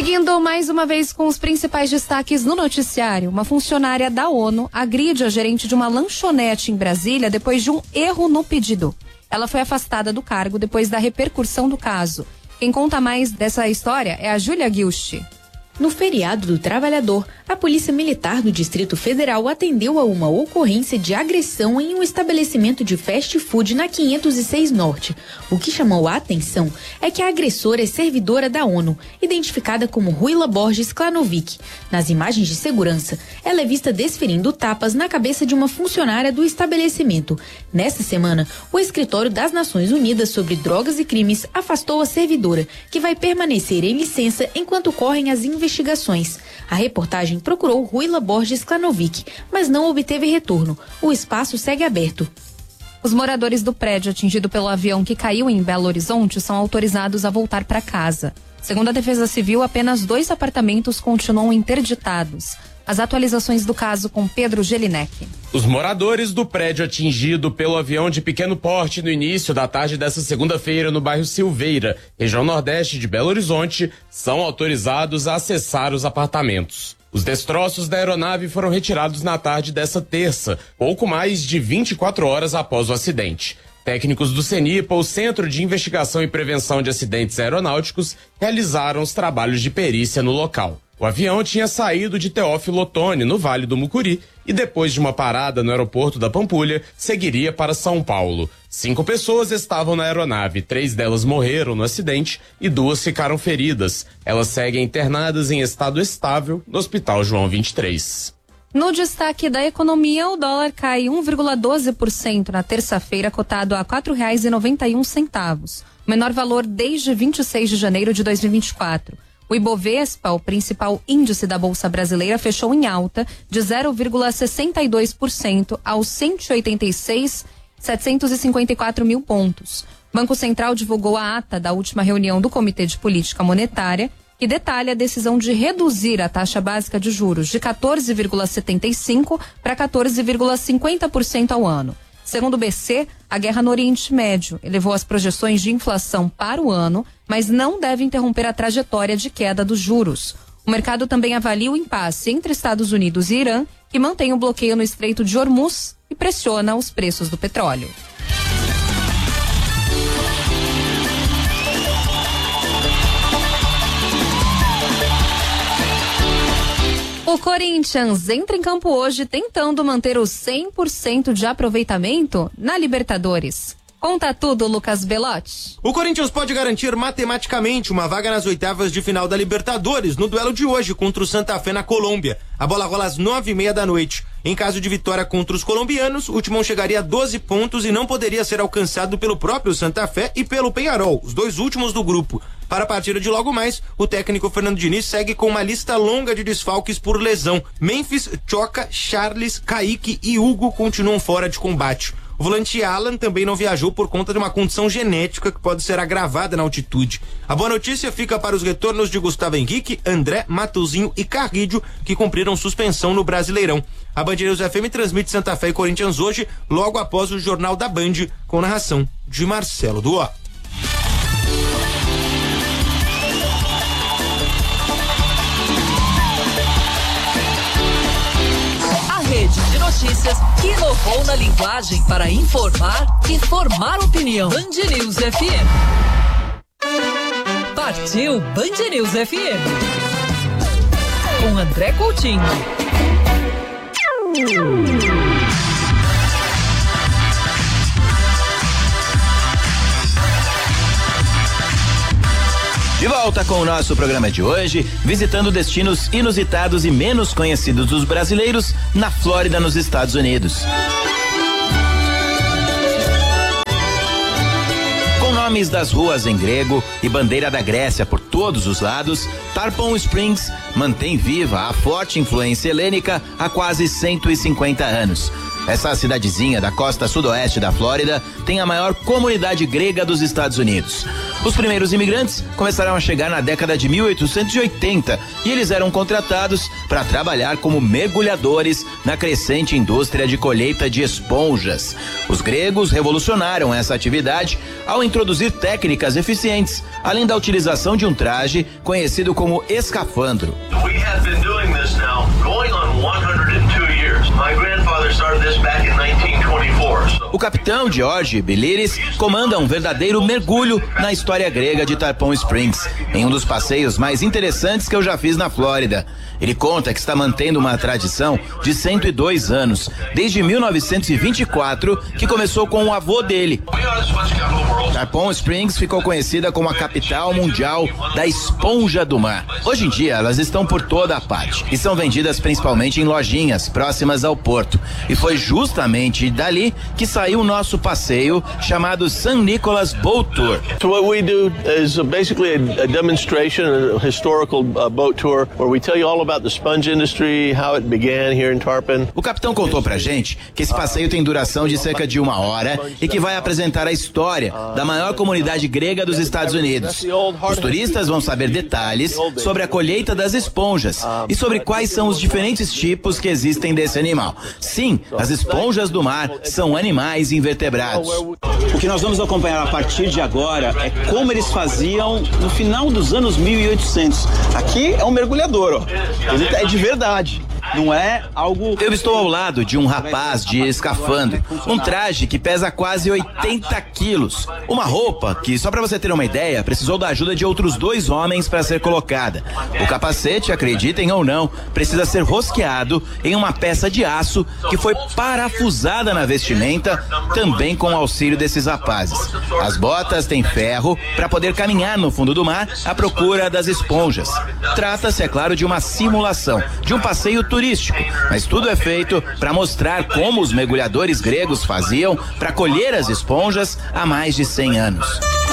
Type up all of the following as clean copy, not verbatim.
Seguindo mais uma vez com os principais destaques no noticiário, uma funcionária da ONU agride a gerente de uma lanchonete em Brasília depois de um erro no pedido. Ela foi afastada do cargo depois da repercussão do caso. Quem conta mais dessa história é a Júlia Guilty. No feriado do trabalhador, a Polícia Militar do Distrito Federal atendeu a uma ocorrência de agressão em um estabelecimento de fast food na 506 Norte. O que chamou a atenção é que a agressora é servidora da ONU, identificada como Ruila Borges Klanovic. Nas imagens de segurança, ela é vista desferindo tapas na cabeça de uma funcionária do estabelecimento. Nesta semana, o Escritório das Nações Unidas sobre Drogas e Crimes afastou a servidora, que vai permanecer em licença enquanto correm as investigações. A reportagem procurou Ruila Borges Klanovic, mas não obteve retorno. O espaço segue aberto. Os moradores do prédio atingido pelo avião que caiu em Belo Horizonte são autorizados a voltar para casa. Segundo a Defesa Civil, apenas 2 apartamentos continuam interditados. As atualizações do caso com Pedro Gelinek. Os moradores do prédio atingido pelo avião de pequeno porte no início da tarde desta segunda-feira no bairro Silveira, região nordeste de Belo Horizonte, são autorizados a acessar os apartamentos. Os destroços da aeronave foram retirados na tarde dessa terça, pouco mais de 24 horas após o acidente. Técnicos do CENIPA, o Centro de Investigação e Prevenção de Acidentes Aeronáuticos, realizaram os trabalhos de perícia no local. O avião tinha saído de Teófilo Otoni, no Vale do Mucuri, e depois de uma parada no aeroporto da Pampulha, seguiria para São Paulo. 5 pessoas estavam na aeronave, 3 delas morreram no acidente e 2 ficaram feridas. Elas seguem internadas em estado estável no Hospital João 23. No destaque da economia, o dólar cai 1,12% na terça-feira, cotado a R$ 4,91, o menor valor desde 26 de janeiro de 2024. O Ibovespa, o principal índice da Bolsa Brasileira, fechou em alta de 0,62% aos 186.754 mil pontos. O Banco Central divulgou a ata da última reunião do Comitê de Política Monetária, que detalha a decisão de reduzir a taxa básica de juros de 14,75% para 14,50% ao ano. Segundo o BC, a guerra no Oriente Médio elevou as projeções de inflação para o ano, mas não deve interromper a trajetória de queda dos juros. O mercado também avalia o impasse entre Estados Unidos e Irã, que mantém o bloqueio no Estreito de Hormuz e pressiona os preços do petróleo. O Corinthians entra em campo hoje tentando manter os 100% de aproveitamento na Libertadores. Conta tudo, Lucas Belotti. O Corinthians pode garantir matematicamente uma vaga nas oitavas de final da Libertadores no duelo de hoje contra o Santa Fé na Colômbia. A bola rola às 9h30 da noite. Em caso de vitória contra os colombianos, o Timão chegaria a 12 pontos e não poderia ser alcançado pelo próprio Santa Fé e pelo Peñarol, os 2 últimos do grupo. Para a partida de logo mais, o técnico Fernando Diniz segue com uma lista longa de desfalques por lesão. Memphis, Choca, Charles, Kaique e Hugo continuam fora de combate. O volante Alan também não viajou por conta de uma condição genética que pode ser agravada na altitude. A boa notícia fica para os retornos de Gustavo Henrique, André, Matosinho e Carrídio, que cumpriram suspensão no Brasileirão. A Band News FM transmite Santa Fé e Corinthians hoje, logo após o Jornal da Band, com narração de Marcelo Duó. Rede de notícias que inovou na linguagem para informar e formar opinião. Band News FM. Partiu Band News FM. Com André Coutinho. De volta com o nosso programa de hoje, visitando destinos inusitados e menos conhecidos dos brasileiros na Flórida, nos Estados Unidos. Com nomes das ruas em grego e bandeira da Grécia por todos os lados, Tarpon Springs mantém viva a forte influência helênica há quase 150 anos. Essa cidadezinha da costa sudoeste da Flórida tem a maior comunidade grega dos Estados Unidos. Os primeiros imigrantes começaram a chegar na década de 1880 e eles eram contratados para trabalhar como mergulhadores na crescente indústria de colheita de esponjas. Os gregos revolucionaram essa atividade ao introduzir técnicas eficientes, além da utilização de um traje conhecido como escafandro. We have been doing this now going on 102 years. My grandfather started this back in 1924. O capitão George Biliris comanda um verdadeiro mergulho na história grega de Tarpon Springs, em um dos passeios mais interessantes que eu já fiz na Flórida. Ele conta que está mantendo uma tradição de 102 anos, desde 1924, que começou com o avô dele. Tarpon Springs ficou conhecida como a capital mundial da esponja do mar. Hoje em dia, elas estão por toda a parte e são vendidas principalmente em lojinhas próximas ao porto. E foi justamente dali que saiu o nosso passeio chamado St. Nicholas Boat Tour. So what we do is basically a demonstration, a historical boat tour, where we tell you all about the sponge industry, how it began here in Tarpon. O capitão contou pra gente que esse passeio tem duração de cerca de 1 hora e que vai apresentar a história da maior comunidade grega dos Estados Unidos. Os turistas vão saber detalhes sobre a colheita das esponjas e sobre quais são os diferentes tipos que existem desse animal. Sim, as esponjas do mar são animais invertebrados. O que nós vamos acompanhar a partir de agora é como eles faziam no final dos anos 1800. Aqui é um mergulhador, ó. Ele é de verdade. Não é algo... Eu estou ao lado de um rapaz de escafandro, um traje que pesa quase 80 quilos, uma roupa que, só para você ter uma ideia, precisou da ajuda de outros 2 homens para ser colocada. O capacete, acreditem ou não, precisa ser rosqueado em uma peça de aço que foi parafusada na vestimenta, também com o auxílio desses rapazes. As botas têm ferro para poder caminhar no fundo do mar à procura das esponjas. Trata-se, é claro, de uma simulação, de um passeio turístico, mas tudo é feito para mostrar como os mergulhadores gregos faziam para colher as esponjas há mais de 100 anos.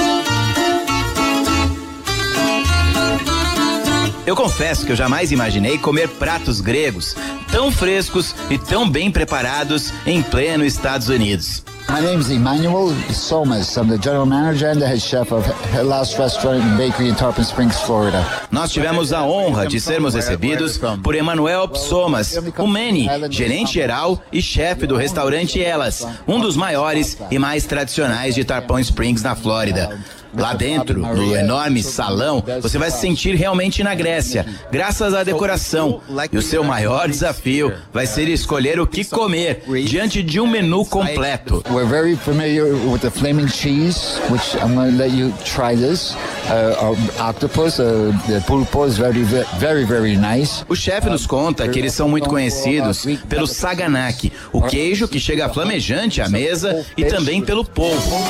Eu confesso que eu jamais imaginei comer pratos gregos tão frescos e tão bem preparados em pleno Estados Unidos. My name is Emmanuel Somas. I'm the general manager and the head chef of Hellas Restaurant and Bakery in Tarpon Springs, Florida. Nós tivemos a honra de sermos recebidos por Emmanuel Somas, o Manny, gerente geral e chefe do restaurante Hellas, um dos maiores e mais tradicionais de Tarpon Springs, na Flórida. Lá dentro, no enorme salão, você vai se sentir realmente na Grécia, graças à decoração. E o seu maior desafio vai ser escolher o que comer diante de um menu completo. We're very familiar with the flaming cheese, which I'm going to let you try this. Octopus, the pulpo is very nice. O chefe nos conta que eles são muito conhecidos pelo saganaki, o queijo que chega flamejante à mesa, e também pelo polvo.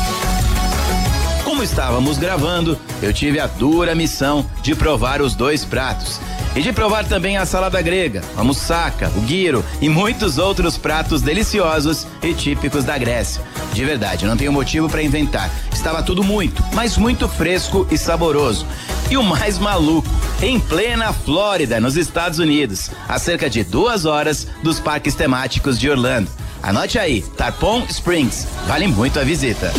Como estávamos gravando, eu tive a dura missão de provar os 2 pratos. E de provar também a salada grega, a moussaka, o gyro e muitos outros pratos deliciosos e típicos da Grécia. De verdade, não tenho motivo para inventar. Estava tudo muito, mas muito fresco e saboroso. E o mais maluco, em plena Flórida, nos Estados Unidos, a cerca de 2 horas dos parques temáticos de Orlando. Anote aí, Tarpon Springs, vale muito a visita.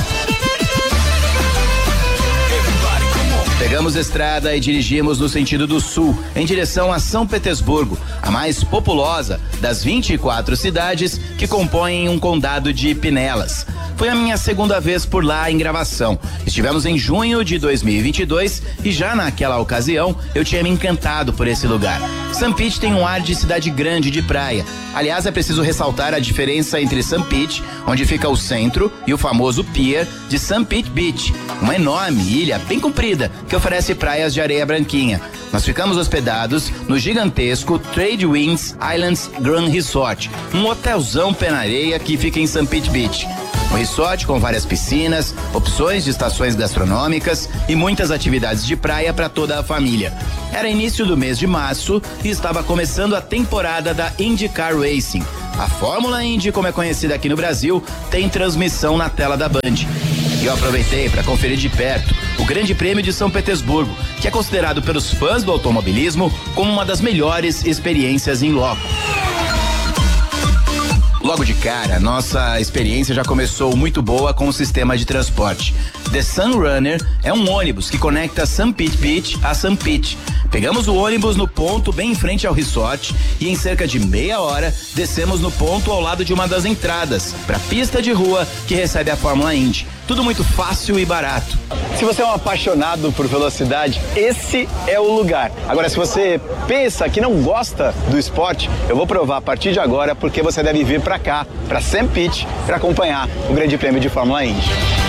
Pegamos a estrada e dirigimos no sentido do sul, em direção a São Petersburgo, a mais populosa das 24 cidades que compõem um condado de Pinellas. Foi a minha segunda vez por lá em gravação. Estivemos em junho de 2022 e já naquela ocasião eu tinha me encantado por esse lugar. St. Pete tem um ar de cidade grande de praia. Aliás, é preciso ressaltar a diferença entre St. Pete, onde fica o centro, e o famoso pier de St. Pete Beach, uma enorme ilha bem comprida que oferece praias de areia branquinha. Nós ficamos hospedados no gigantesco Trade Winds Islands Grand Resort, um hotelzão pé na areia que fica em St. Pete Beach. Um resort com várias piscinas, opções de estações gastronômicas e muitas atividades de praia para toda a família. Era início do mês de março e estava começando a temporada da IndyCar Racing. A Fórmula Indy, como é conhecida aqui no Brasil, tem transmissão na tela da Band. E eu aproveitei para conferir de perto o Grande Prêmio de São Petersburgo, que é considerado pelos fãs do automobilismo como uma das melhores experiências em loco. Logo de cara, nossa experiência já começou muito boa com o sistema de transporte. The Sun Runner é um ônibus que conecta St. Pete Beach a St. Pete. Pegamos o ônibus no ponto bem em frente ao resort e em cerca de meia hora descemos no ponto ao lado de uma das entradas para a pista de rua que recebe a Fórmula Indy. Tudo muito fácil e barato. Se você é um apaixonado por velocidade, esse é o lugar. Agora, se você pensa que não gosta do esporte, eu vou provar a partir de agora porque você deve vir para cá, para St. Pete, para acompanhar o Grande Prêmio de Fórmula Indy.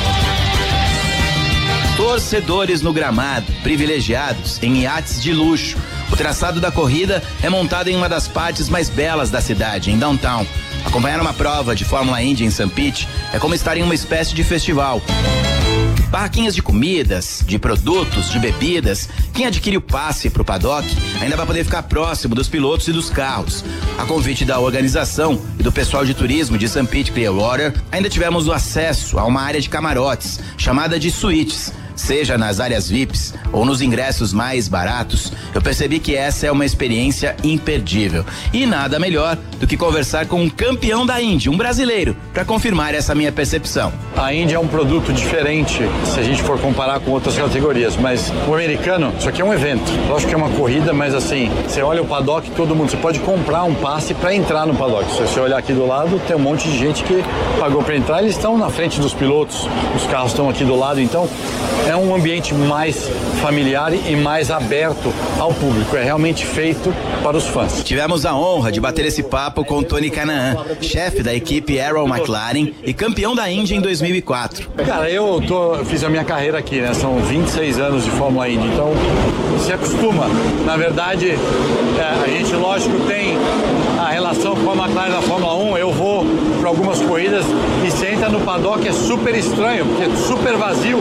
Torcedores no gramado, privilegiados em iates de luxo. O traçado da corrida é montado em uma das partes mais belas da cidade, em downtown. Acompanhar uma prova de Fórmula Indy em St. Pete é como estar em uma espécie de festival. Barraquinhas de comidas, de produtos, de bebidas. Quem adquire o passe pro paddock ainda vai poder ficar próximo dos pilotos e dos carros. A convite da organização e do pessoal de turismo de St. Pete Clearwater, ainda tivemos o acesso a uma área de camarotes, chamada de suítes. Seja nas áreas VIPs ou nos ingressos mais baratos, eu percebi que essa é uma experiência imperdível. E nada melhor do que conversar com um campeão da Indy, um brasileiro, para confirmar essa minha percepção. A Indy é um produto diferente se a gente for comparar com outras categorias, mas o americano, isso aqui é um evento. Lógico que é uma corrida, mas assim, você olha o paddock, todo mundo, você pode comprar um passe para entrar no paddock. Se você olhar aqui do lado, tem um monte de gente que pagou para entrar, eles estão na frente dos pilotos, os carros estão aqui do lado, então é um ambiente mais familiar e mais aberto ao público. É realmente feito para os fãs. Tivemos a honra de bater esse papo com Tony Kanaan, chefe da equipe Arrow McLaren e campeão da Indy em 2004. Cara, eu fiz a minha carreira aqui, né? São 26 anos de Fórmula Indy, então se acostuma. Na verdade, a gente, lógico, tem a relação com a McLaren da Fórmula 1. Eu vou para algumas corridas e você entra no paddock, é super estranho, porque é super vazio.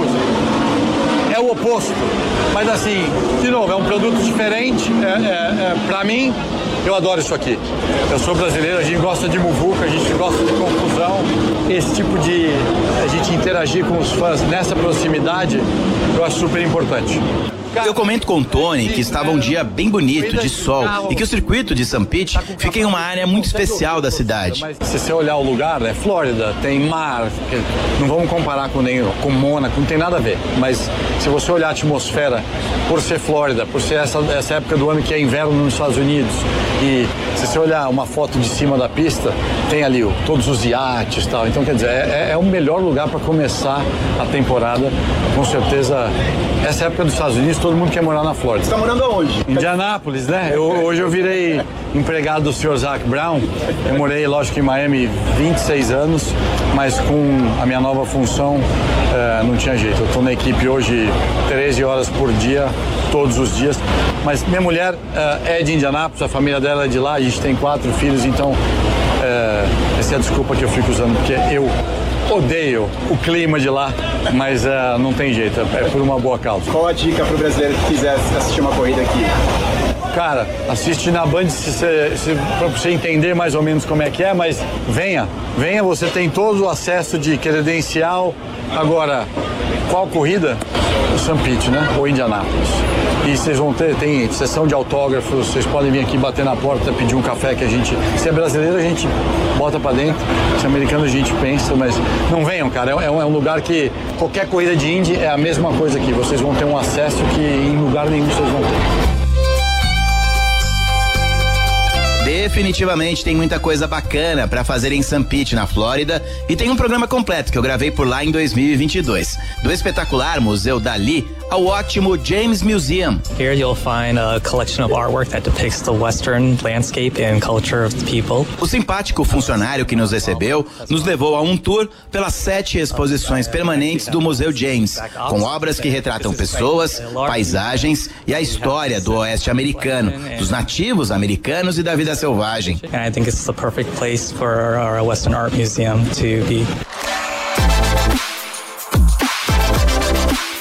É o oposto, mas assim, de novo, é um produto diferente. Pra mim, eu adoro isso aqui. Eu sou brasileiro, a gente gosta de muvuca, a gente gosta de confusão. Esse tipo de a gente interagir com os fãs nessa proximidade, eu acho super importante. Eu comento com o Tony que estava um dia bem bonito, de sol, e que o circuito de St. Pete fica em uma área muito especial da cidade. Se você olhar o lugar, é Flórida, tem mar, não vamos comparar com Mônaco, não tem nada a ver, mas se você olhar a atmosfera, por ser Flórida, por ser essa época do ano que é inverno nos Estados Unidos, e se você olhar uma foto de cima da pista, tem ali todos os iates e tal, então quer dizer, é o melhor lugar para começar a temporada, com certeza. Essa época dos Estados Unidos, todo mundo quer morar na Flórida. Você tá morando aonde? Indianápolis, né? Hoje eu virei empregado do Sr. Zac Brown. Eu morei, lógico, em Miami 26 anos, mas com a minha nova função não tinha jeito. Eu tô na equipe hoje 13 horas por dia, todos os dias. Mas minha mulher é de Indianápolis, a família dela é de lá, a gente tem 4 filhos, então essa é a desculpa que eu fico usando, porque eu odeio o clima de lá, mas não tem jeito, é por uma boa causa. Qual a dica para o brasileiro que quiser assistir uma corrida aqui? Cara, assiste na Band para você entender mais ou menos como é que é, mas venha, você tem todo o acesso de credencial. Agora, qual corrida? O St. Pete, né? Ou Indianápolis. E vocês vão tem sessão de autógrafos, vocês podem vir aqui bater na porta, pedir um café que a gente, se é brasileiro a gente bota pra dentro, se é americano a gente pensa, mas não venham, cara, é um lugar que qualquer corrida de Indy é a mesma coisa aqui, vocês vão ter um acesso que em lugar nenhum vocês vão ter. Definitivamente tem muita coisa bacana para fazer em St. Pete, na Flórida, e tem um programa completo que eu gravei por lá em 2022. Do espetacular Museu Dali ao ótimo James Museum. Here you'll find a collection of artwork that depicts the western landscape and culture of the people. O simpático funcionário que nos recebeu nos levou a um tour pelas 7 exposições permanentes do Museu James, com obras que retratam pessoas, paisagens e a história do oeste americano, dos nativos americanos e da vida selvagem. And I think it's the perfect place for our Western Art Museum to be.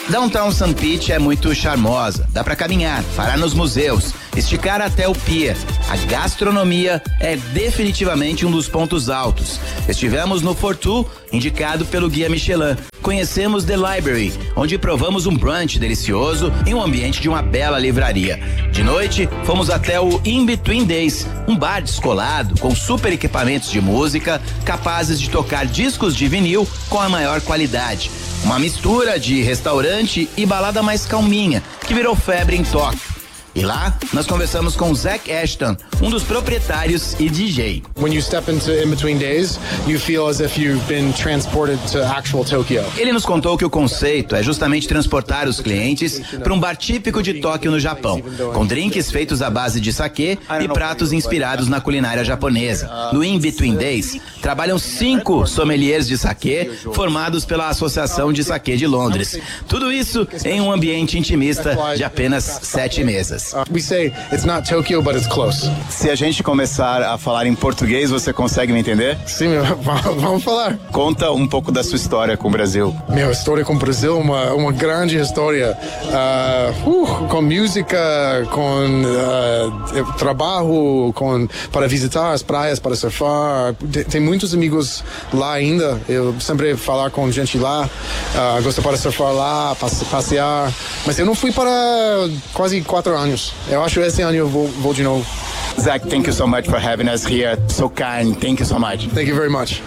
Downtown St. Pete é muito charmosa, dá pra caminhar, parar nos museus, esticar até o pier. A gastronomia é definitivamente um dos pontos altos. Estivemos no Fortu, indicado pelo guia Michelin. Conhecemos The Library, onde provamos um brunch delicioso em um ambiente de uma bela livraria. De noite, fomos até o In Between Days, um bar descolado com super equipamentos de música, capazes de tocar discos de vinil com a maior qualidade. Uma mistura de restaurante e balada mais calminha, que virou febre em Tóquio. E lá, nós conversamos com Zach Ashton, um dos proprietários e DJ. When you step into In Between Days, you feel as if you've been transported to actual Tokyo. Ele nos contou que o conceito é justamente transportar os clientes para um bar típico de Tóquio, no Japão, com drinks feitos à base de saquê e pratos inspirados na culinária japonesa. No In Between Days, trabalham 5 sommeliers de saquê, formados pela Associação de Saquê de Londres. Tudo isso em um ambiente intimista de apenas 7 mesas. We say it's not Tokyo, but it's close. Se a gente começar a falar em português, você consegue me entender? Sim, vamos falar. Conta um pouco da sua história com o Brasil. Minha história com o Brasil é uma grande história. Com música, com trabalho, para visitar as praias, para surfar. Tem muitos amigos lá ainda. Eu sempre falar com gente lá. Gosto para surfar lá, passear. Mas eu não fui para quase 4 anos. Eu acho que esse ano eu vou de novo. Zach, thank you so much for having us here. So kind. Thank you so much. Thank you very much.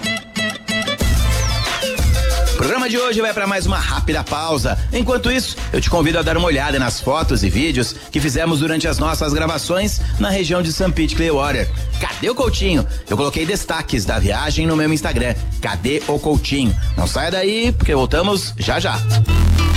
O programa de hoje vai para mais uma rápida pausa. Enquanto isso, eu te convido a dar uma olhada nas fotos e vídeos que fizemos durante as nossas gravações na região de St. Pete Clearwater. Cadê o Coutinho? Eu coloquei destaques da viagem no meu Instagram. Cadê o Coutinho? Não saia daí, porque voltamos já já.